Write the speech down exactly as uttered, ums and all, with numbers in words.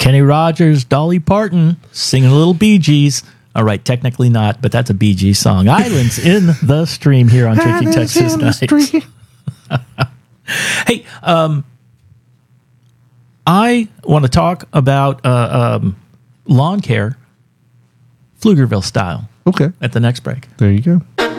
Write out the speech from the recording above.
Kenny Rogers, Dolly Parton, singing a little Bee Gees. All right, technically not, but that's a Bee Gees song. Islands in the Stream here on Tricky Texas Nights. Hey, um, I want to talk about uh, um, lawn care, Pflugerville style. Okay. At the next break. There you go.